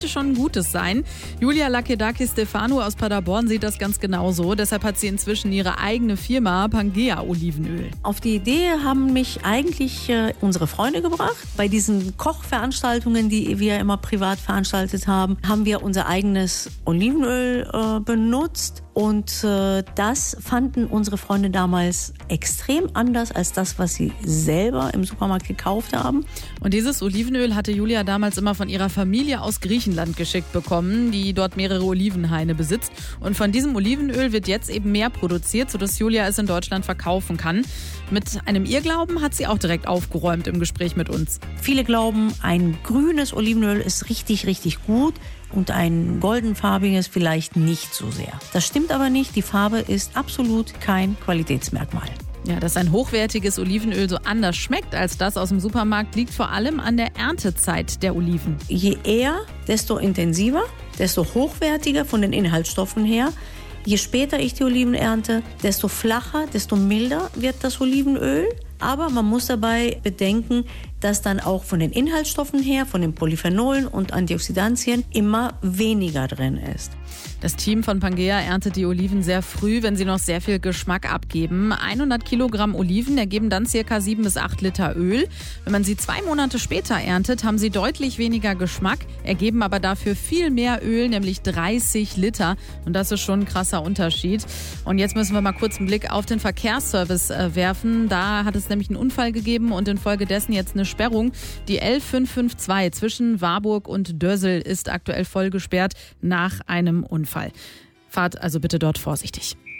schon ein Gutes sein. Julia Lakedakis-Stefano aus Paderborn sieht das ganz genauso. Deshalb hat sie inzwischen ihre eigene Firma Pangea Olivenöl. Auf die Idee haben mich eigentlich unsere Freunde gebracht. Bei diesen Kochveranstaltungen, die wir immer privat veranstaltet haben, haben wir unser eigenes Olivenöl benutzt. Und das fanden unsere Freunde damals extrem anders als das, was sie selber im Supermarkt gekauft haben. Und dieses Olivenöl hatte Julia damals immer von ihrer Familie aus Griechenland geschickt bekommen, die dort mehrere Olivenhaine besitzt. Und von diesem Olivenöl wird jetzt eben mehr produziert, sodass Julia es in Deutschland verkaufen kann. Mit einem Irrglauben hat sie auch direkt aufgeräumt im Gespräch mit uns. Viele glauben, ein grünes Olivenöl ist richtig, richtig gut und ein goldenfarbiges vielleicht nicht so sehr. Das stimmt aber nicht. Die Farbe ist absolut kein Qualitätsmerkmal. Ja, dass ein hochwertiges Olivenöl so anders schmeckt als das aus dem Supermarkt, liegt vor allem an der Erntezeit der Oliven. Je eher, desto intensiver, desto hochwertiger von den Inhaltsstoffen her. Je später ich die Oliven ernte, desto flacher, desto milder wird das Olivenöl. Aber man muss dabei bedenken, dass dann auch von den Inhaltsstoffen her, von den Polyphenolen und Antioxidantien immer weniger drin ist. Das Team von Pangea erntet die Oliven sehr früh, wenn sie noch sehr viel Geschmack abgeben. 100 Kilogramm Oliven ergeben dann ca. 7 bis 8 Liter Öl. Wenn man sie 2 Monate später erntet, haben sie deutlich weniger Geschmack, ergeben aber dafür viel mehr Öl, nämlich 30 Liter. Und das ist schon ein krasser Unterschied. Und jetzt müssen wir mal kurz einen Blick auf den Verkehrsservice werfen. Da hat es nämlich einen Unfall gegeben und infolgedessen jetzt eine Sperrung. Die L552 zwischen Warburg und Dössel ist aktuell voll gesperrt nach einem Unfall. Fahrt also bitte dort vorsichtig.